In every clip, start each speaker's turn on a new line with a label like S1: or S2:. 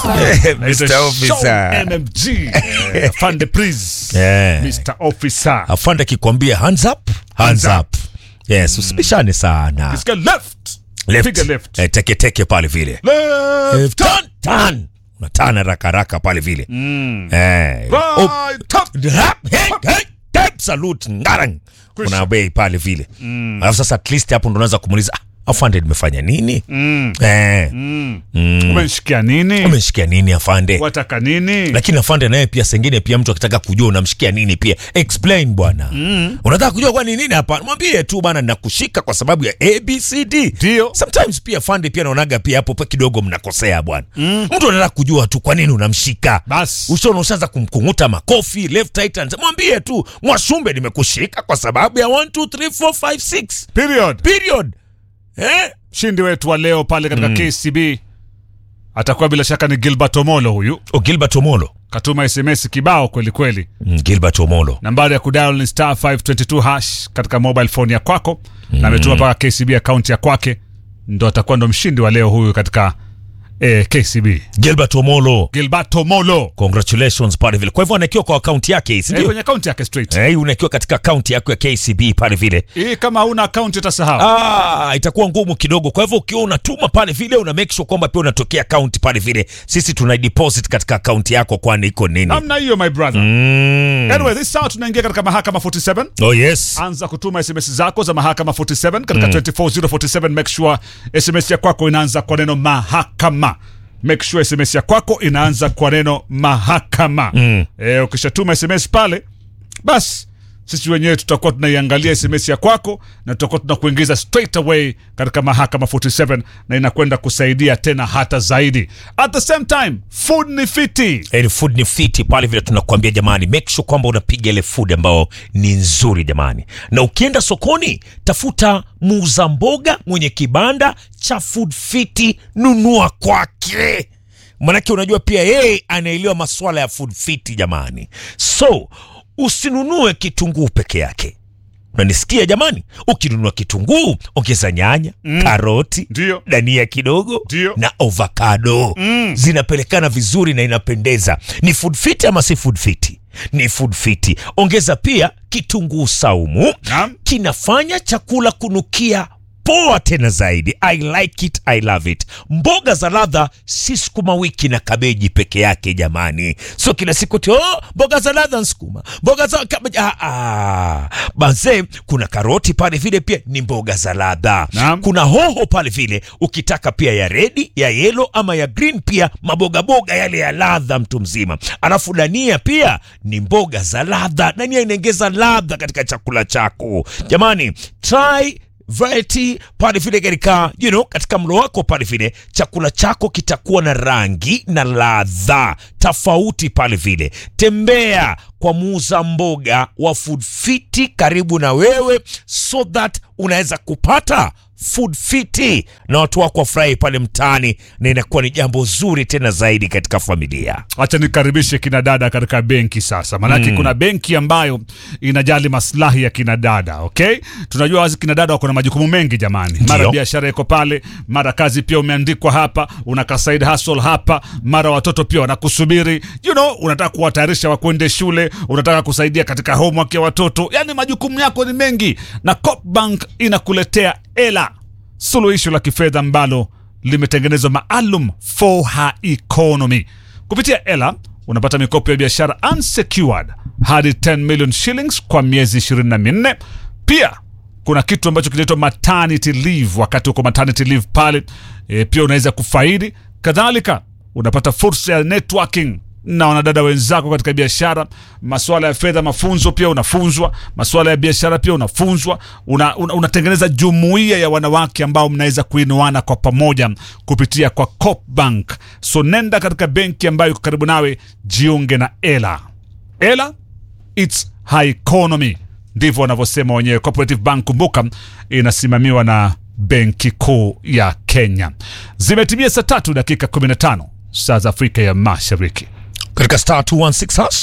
S1: Mr. Officer
S2: MMG Afande please. Mr. Officer
S1: Afande kikwambia hands up, hands up. Yes, usibishane sana.
S2: Iska left. Finger left.
S1: Teke pale vile.
S2: Left.
S1: Turn. Unatana raka pale vile.
S2: Right. Top.
S1: Hey. Salute ngarang. Kuna bei pale vile. Alafu sasa at least hapo ndo unaanza kumuuliza Afande nimefanya nini?
S2: Umeshikia nini?
S1: Umeshikia nini Afande?
S2: Wataka nini?
S1: Lakini Afande naye pia sengine pia mtu akitaka kujua unamshikia nini pia explain bwana. Unataka kujua kwa nini hapa? Mwambie tu bwana ninakushika kwa sababu ya ABCD.
S2: Ndio.
S1: Sometimes pia Afande pia naonaga pia hapo kidogo mnakosea bwana. Mtu anataka kujua tu kwa nini unamshika.
S2: Bas.
S1: Ushaanza kumkunguta makofi left right and mwambie tu Mwashumbe nimekushika kwa sababu ya 1 2 3 4 5 6 period.
S2: Shindi wetu wa leo pale katika KCB atakuwa bila shaka ni Gilbert Omolo huyu.
S1: Gilbert Omolo
S2: katuma SMS kibao kweli.
S1: Gilbert Omolo.
S2: Nambari ya kudial ni *522# katika mobile phone ya kwako na ametuma paka KCB account ya kwake, ndo atakuwa ndo mshindi wa leo huyu katika KCB.
S1: Gilbert Omolo.
S2: Congratulations
S1: pale vile. Kwa hivyo anakiwa kwa account yake, si ndio?
S2: Kwenye account yake straight.
S1: Unakiwa katika account yako ya KCB pale vile.
S2: Kama huna account utasahau.
S1: Itakuwa ngumu kidogo. Kwa hivyo ukiwa unatuma pale vile una make sure kwamba pia unatokea account pale vile. Sisi tuna deposit katika account yako kwani iko nini?
S2: Namna hiyo my brother. Anyway, this hour tunaingia katika Mahakama 47.
S1: Oh yes.
S2: Anza kutuma SMS zako za Mahakama 47 katika 24047. Make sure SMS ya kwako inaanza kwa neno mahakama. Make sure SMS ya kwako inaanza kwa neno mahakama. Ukishatuma SMS pale, basi sisi wenyewe tutakuwa tunaiangalia SMS ya kwako na tutakuwa tunakuingiza straight away katika Mahakama 47 na inakwenda kusaidia tena hata zaidi. At the same time, food ni fiti.
S1: Food ni fiti pale vile tunakuambia jamani, make sure kwamba unapiga ile food ambao ni nzuri jamani. Na ukienda sokoni, tafuta muuza mboga mwenye kibanda cha food fiti, nunua kwake. Manake unajua pia yeye anaelewa masuala ya food fiti jamani. So usinunue kitunguu peke yake. Unanisikia jamani? Ukinunua kitunguu, ongeza nyanya, karoti, dania kidogo na avocado. Zinapelekana vizuri na inapendeza. Ni food fit ama si food fit? Ni food fit. Ongeza pia kitunguu saumu. Kinafanya chakula kunukia poa tena zaidi. I like it, I love it. Mboga za ladha si sukuma wiki na kabeji peke yake jamani. So kila siku tu mboga za ladha sukuma, mboga za kabeji. Banze kuna karoti pale vile pia ni mboga za ladha. Kuna hoho pale vile ukitaka pia ya red, ya yellow ama ya green pia maboga yale ya ladha mtu mzima. Alafu dania pia ni mboga za ladha. Dania inaongeza ladha katika chakula chako. Jamani, try variety pale vile katika katika mlo wako pale vile chakula chako kitakuwa na rangi na ladha tofauti pale vile. Tembea kwa muuza mboga wa food fiti karibu na wewe so that unaweza kupata food fiti na watu wako wafurahi pale mtaani na inakuwa ni jambo zuri tena zaidi katika familia.
S2: Acha nikaribishe kina dada katika benki sasa. Manake kuna benki ambayo inajali maslahi ya kina dada, okay? Tunajua wazi kina dada wako na majukumu mengi jamani. Mara biashara iko pale, mara kazi pia umeandikwa hapa, unaka side hustle hapa, mara watoto pia wanakusubiri. Unataka kuwatayarisha wakwende shule, unataka kusaidia katika homework ya watoto. Yaani majukumu yako ni mengi na Coop Bank inakuletea Ela, suluhisho la kifedha ambalo limetengenezwa maalum for her economy. Kupitia Ela unapata mikopo ya biashara unsecured hadi 10 million shillings kwa miezi 24. Pia kuna kitu ambacho kinaitwa maternity leave. Wakati uko maternity leave pale pia unaweza kufaidi. Kadhalika unapata fursa ya networking na wanadada wenzako katika biashara. Masuala ya fedha mafunzo pia unafunzwa, masuala ya biashara pia unafunzwa. Unatengeneza jumuiya ya wanawake ambao mnaweza kuinuana kwa pamoja kupitia kwa Coop Bank. So nenda katika benki ambayo iko karibu nawe, jiunge na Ela. Ela, it's high economy, ndivyo wanavyosema wenyewe. Cooperative Bank, kumbuka, inasimamiwa na Benki Kuu ya Kenya. Zimetimia saa 3:15 saa za Afrika ya Mashariki.
S1: Katika *216#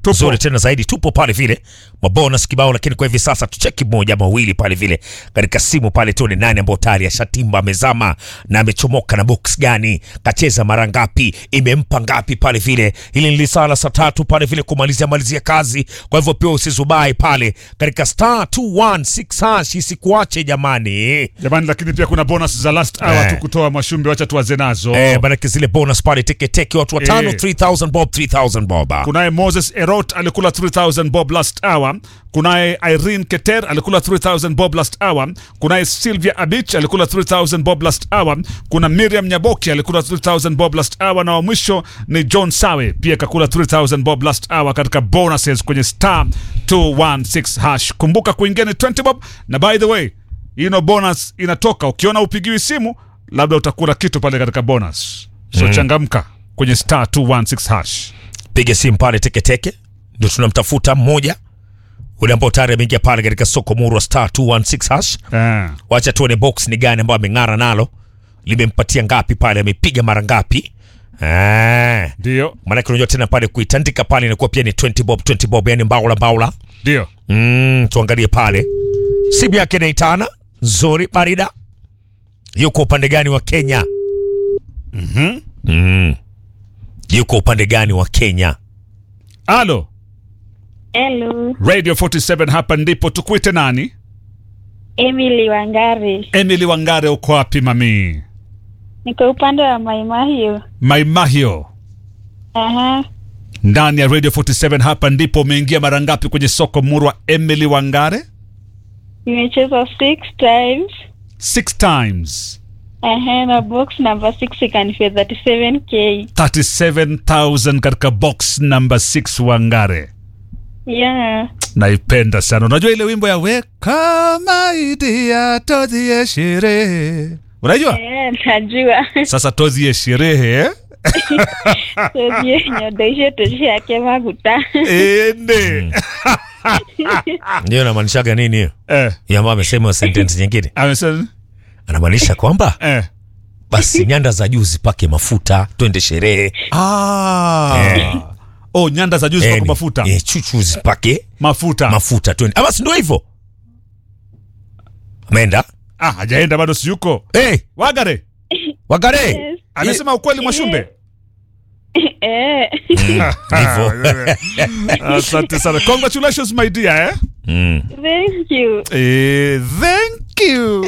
S1: Zuri tena zaidi, tupo pale vile mabonus kibao, lakini kwa hivi sasa tucheki moja mawili pale vile katika simu pale, tuone nani ambao tayari ashatimba, amezama na amechomoka na box gani, kacheza mara ngapi, imempa ngapi pale vile. Hili ni lisala saa 3 pale vile kumalizia kazi. Kwa hivyo pia usizubai pale katika star 216 hash, isikuache jamani.
S2: Lakini pia kuna bonus za last hour tu kutoa Mwashumbe, wacha tuanze nazo.
S1: Baraka zile bonus pale teke watu watano 3000 bob 3000 bob.
S2: Kunaye Moses Erot alikula 3000 bob last hour. Kunaye Irene Keter alikula 3000 bob last hour. Kunaye Sylvia Abich alikula 3000 bob last hour. Kuna Miriam Nyaboki alikula 3000 bob last hour, na wa mwisho ni John Sawe pia kakula 3000 bob last hour katika bonuses kwenye star 216 hash. Kumbuka kuingia ni 20 bob, na by the way, bonus inatoka ukiona upigiwi simu, labda utakula kitu pale katika bonus. So changamka kwenye star 216 hash.
S1: Piga simu pale teke ndio tunamtafuta mmoja ule ambao tayari ameingia pale katika soko muru wa star 216 hash. Wacha tuone box ni gani ambao ameng'ara nalo, limempatia ngapi pale, amepiga mara ngapi.
S2: Ndio
S1: maana unajua tena pale kuitandika pale inakuwa pia ni 20 bob yani mbaula.
S2: Ndio
S1: tuangalie pale simu yake inaitana nzuri barida. Yuko upande gani wa Kenya? Yuko upande gani wa Kenya?
S2: Hello Radio 47 hapa ndipo, tukuite nani?
S3: Emily Wangare.
S2: Emily Wangare, uko wapi mami?
S3: Niko upande wa
S2: Maimahio. Ndani ya Radio 47 hapa ndipo. Umeingia mara ngapi kwenye soko murwa Emily Wangare?
S3: Nimecheza 6 times.
S2: 6 times.
S3: Na box number 6 ikanifia 37k.
S2: 37,000 katika box number 6 Wangare.
S3: Yeah.
S2: Naipenda sana. Unajua ile wimbo ya weka maidia todhie sherehe? Unajua?
S3: Najua.
S2: Sasa todhie sherehe
S3: todhie nyodoishe toshi yake maguta.
S1: Ndio namaanishaga nini hiyo? Yamba amesema sentence nyingine.
S2: Amesema
S1: anamaanisha kwamba basi nyanda za juu zipake mafuta twende sherehe.
S2: Nyanda za juu zipake mafuta.
S1: Chuchu zipake
S2: mafuta
S1: twende. Basi ndio hivyo. Ameenda?
S2: Hajaenda bado, si yuko. Wagare.
S3: Yes.
S2: Amesema ukweli Mwashumbe.
S3: Hivyo.
S2: Asante sana. Congratulations my dear.
S3: Thank you.
S2: Thank you.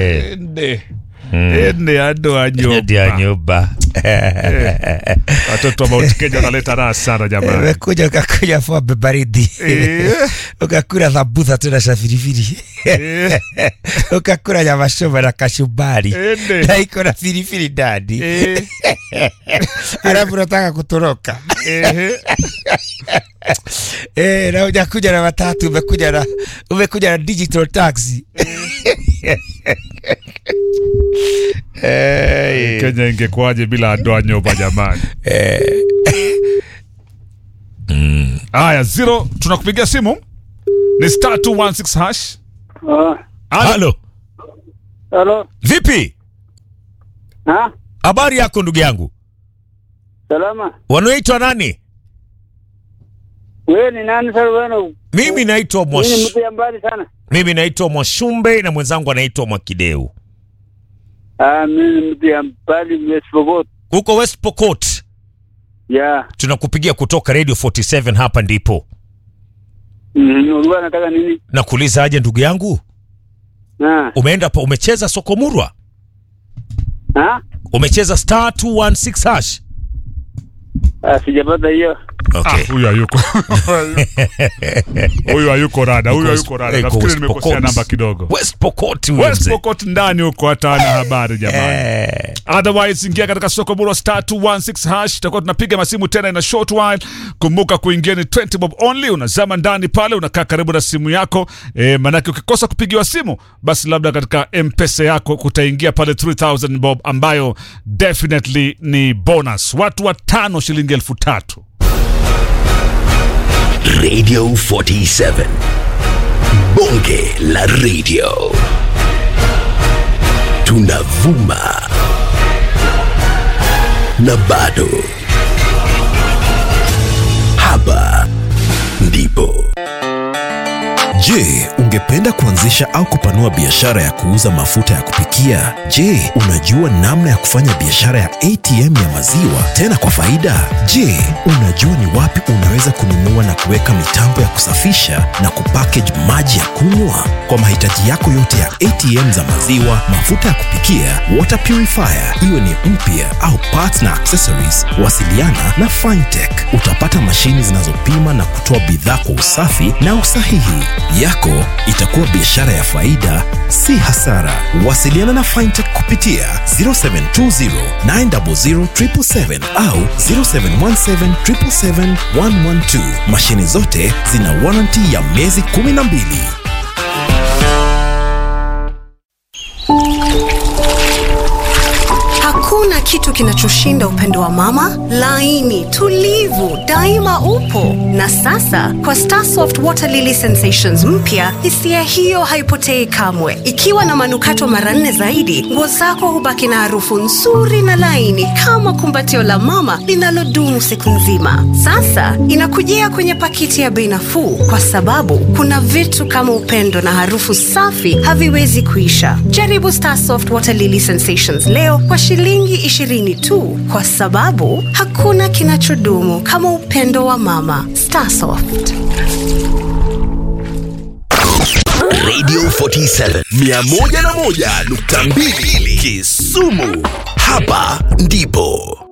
S2: Ado anyoba. Watoto wa Mount Kenya wanaleta raha sana jamani.
S1: Umekuja ukakuja fombe baridi. Ukakula thabutha tena shafirifiri. Ukakula nyama choma na kachumbari. Na iko na firifiri ndani. Alafu unataka kutoroka. Na hujakuja na matatu, umekuja na digital taxi.
S2: Kenya ingekuwaje bila Adoa Nyoba jamani? Haya, 0 tunakupigia simu ni star 216 hash.
S1: Hello. Vipi? Habari yako ndugu yangu?
S4: Salama.
S1: Wanaitwa nani?
S4: Wewe ni nani sasa wewe?
S1: Mimi naitwa
S4: Mimi mtu mbali sana.
S1: Mimi naitwa Mwashumbe na mwenzangu anaitwa Mwakideu.
S4: Mimi mtu mbali West Pokot.
S1: Uko West Pokot?
S4: Yeah.
S1: Tunakupigia kutoka Radio 47 hapa ndipo.
S4: Unataka nataka nini?
S1: Nakuuliza aje ndugu yangu? Umeenda umecheza soko murwa? Umecheza star 216 hash?
S4: Sijapata hiyo.
S1: Okay.
S2: Huyu hayuko. Huyu hayuko rada. Nafikiri nimekosea namba kidogo.
S1: West Pokot
S2: ndani huko, hata ana habari jamani. Otherwise ingia katika soko murwa star 216 hash. Tutakuwa tunapiga masimu tena in a short while. Kumbuka kuingia ni 20 bob only. Unazama ndani pale, unakaa karibu na simu yako. Manake ukikosa kupigiwa simu, basi labda katika M-Pesa yako kutaingia pale 3000 bob ambayo definitely ni bonus. Watu watano shilingi 3,000.
S5: Radio 47 Bonge la Radio, tunavuma na bado hapa
S6: Je, ungependa kuanzisha au kupanua biashara ya kuuza mafuta ya kupikia? Je, unajua namna ya kufanya biashara ya ATM ya maziwa tena kwa faida? Je, unajua ni wapi unaweza kununua na kuweka mitambo ya kusafisha na kupackage maji ya kunywa? Kwa mahitaji yako yote ya ATM za maziwa, mafuta ya kupikia, water purifier, iwe ni mpya au parts na accessories, wasiliana na Fintech. Utapata mashini zinazopima na kutoa bidhaa kwa usafi na usahihi. Yako itakuwa biashara ya faida, si hasara. Wasiliana na Fintech kupitia 0720 900 777 au 0717 777 112. Mashini zote zina warranty ya miezi 12.
S7: Hakuna kitu kinachoshinda upendo wa mama, laini, tulivu, daima upo. Na sasa kwa Starsoft Water Lily Sensations mpya, hisia hiyo haipotei kamwe. Ikiwa na manukato mara 4 zaidi, nguo zako hubaki na harufu nzuri na laini kama kumbatio la mama linalodumu siku nzima. Sasa inakujia kwenye pakiti ya bei nafuu, kwa sababu kuna vitu kama upendo na harufu safi haviwezi kuisha. Jaribu Starsoft Water Lily Sensations leo kwa shilingi 20 tu, kwa sababu hakuna kinachodumu kama upendo wa mama. Starsoft.
S5: Radio 47 101.2 Kisumu. Hapa ndipo